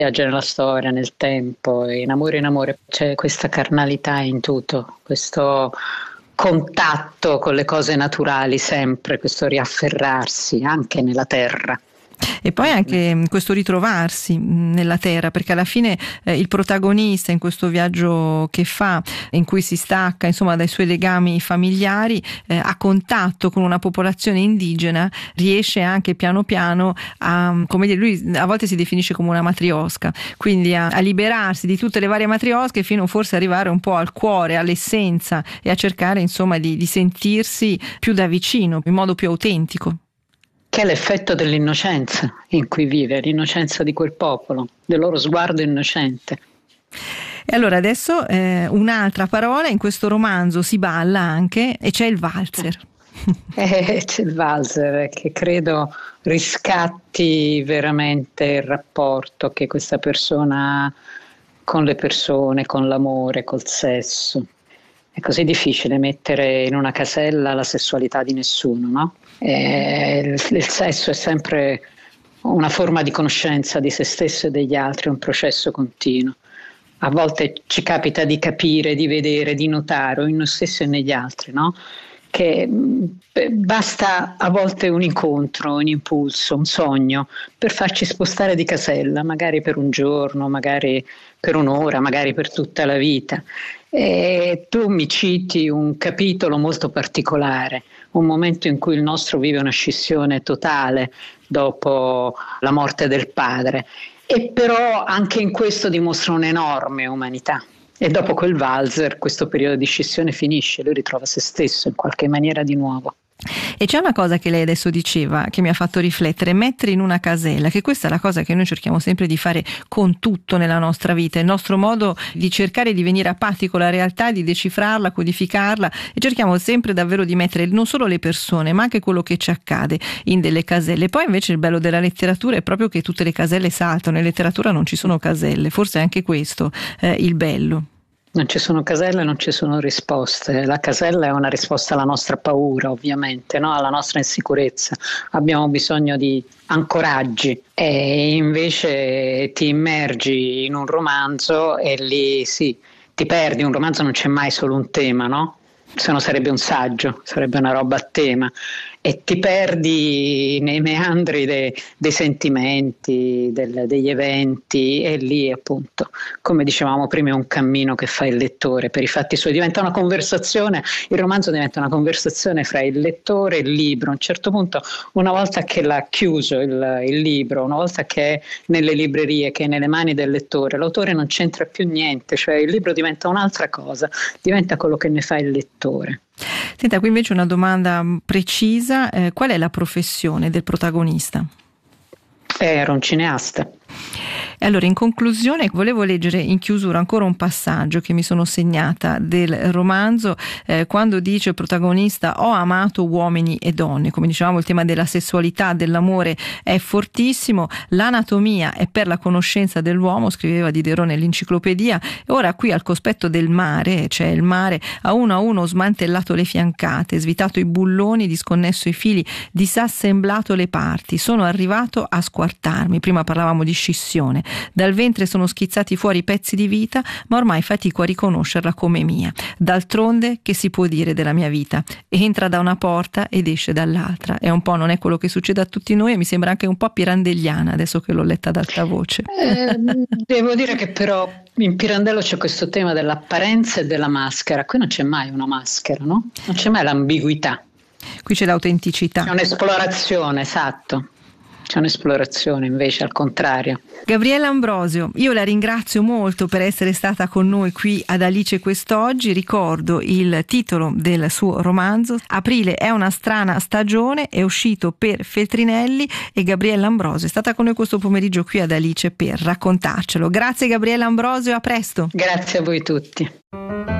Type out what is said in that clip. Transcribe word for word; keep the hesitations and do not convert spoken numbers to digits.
viaggia nella storia, nel tempo, in amore in amore c'è questa carnalità in tutto, questo contatto con le cose naturali sempre, questo riafferrarsi anche nella terra. E poi anche questo ritrovarsi nella terra, perché alla fine eh, il protagonista in questo viaggio che fa, in cui si stacca insomma dai suoi legami familiari, eh, a contatto con una popolazione indigena, riesce anche piano piano a, come dire, lui a volte si definisce come una matriosca, quindi a, a liberarsi di tutte le varie matriosche fino forse arrivare un po' al cuore, all'essenza, e a cercare insomma di, di sentirsi più da vicino, in modo più autentico. Che è l'effetto dell'innocenza in cui vive, l'innocenza di quel popolo, del loro sguardo innocente. E allora adesso eh, un'altra parola, in questo romanzo si balla anche, e c'è il valzer. Eh, c'è il valzer che credo riscatti veramente il rapporto che questa persona ha con le persone, con l'amore, col sesso. È così difficile mettere in una casella la sessualità di nessuno, no? E il, il sesso è sempre una forma di conoscenza di se stesso e degli altri, un processo continuo. A volte ci capita di capire, di vedere, di notare, o in noi stessi e negli altri, no? Che basta a volte un incontro, un impulso, un sogno per farci spostare di casella, magari per un giorno, magari per un'ora, magari per tutta la vita. E tu mi citi un capitolo molto particolare, un momento in cui il nostro vive una scissione totale dopo la morte del padre, e però anche in questo dimostra un'enorme umanità. E dopo quel valzer, questo periodo di scissione finisce, lui ritrova se stesso in qualche maniera di nuovo. E c'è una cosa che lei adesso diceva che mi ha fatto riflettere: mettere in una casella, che questa è la cosa che noi cerchiamo sempre di fare con tutto nella nostra vita, il nostro modo di cercare di venire a patti con la realtà, di decifrarla, codificarla, e cerchiamo sempre davvero di mettere non solo le persone ma anche quello che ci accade in delle caselle. Poi invece il bello della letteratura è proprio che tutte le caselle saltano, in letteratura non ci sono caselle, forse è anche questo eh, il bello. Non ci sono caselle, non ci sono risposte. La casella è una risposta alla nostra paura, ovviamente, no? Alla nostra insicurezza. Abbiamo bisogno di ancoraggi, e invece ti immergi in un romanzo e lì sì, ti perdi. Un romanzo non c'è mai solo un tema, no? Se no sarebbe un saggio, sarebbe una roba a tema, e ti perdi nei meandri de, dei sentimenti, del, degli eventi, e lì appunto, come dicevamo prima, è un cammino che fa il lettore per i fatti suoi, diventa una conversazione, il romanzo diventa una conversazione fra il lettore e il libro. A un certo punto, una volta che l'ha chiuso il, il libro, una volta che è nelle librerie, che è nelle mani del lettore, l'autore non c'entra più niente, cioè il libro diventa un'altra cosa, diventa quello che ne fa il lettore. Senta, qui invece una domanda precisa: eh, qual è la professione del protagonista? Era un cineasta. E allora, in conclusione, volevo leggere in chiusura ancora un passaggio che mi sono segnata del romanzo, eh, quando dice il protagonista: ho amato uomini e donne. Come dicevamo, il tema della sessualità, dell'amore è fortissimo, l'anatomia è per la conoscenza dell'uomo, scriveva Diderot nell'enciclopedia, e ora qui al cospetto del mare, cioè il mare, a uno a uno ho smantellato le fiancate, svitato i bulloni, disconnesso i fili, disassemblato le parti, sono arrivato a squartarmi. Prima parlavamo di scissione. Dal ventre sono schizzati fuori pezzi di vita, ma ormai fatico a riconoscerla come mia. D'altronde, che si può dire della mia vita? Entra da una porta ed esce dall'altra. È un po', non è quello che succede a tutti noi, e mi sembra anche un po' pirandelliana adesso che l'ho letta ad alta voce. Eh, devo dire che però in Pirandello c'è questo tema dell'apparenza e della maschera. Qui non c'è mai una maschera, no? Non c'è mai l'ambiguità. Qui c'è l'autenticità. È un'esplorazione, esatto. C'è un'esplorazione invece al contrario. Gabriella Ambrosio, io la ringrazio molto per essere stata con noi qui ad Alice quest'oggi. Ricordo il titolo del suo romanzo: Aprile è una strana stagione, è uscito per Feltrinelli, e Gabriella Ambrosio è stata con noi questo pomeriggio qui ad Alice per raccontarcelo. Grazie Gabriella Ambrosio, a presto. Grazie a voi tutti.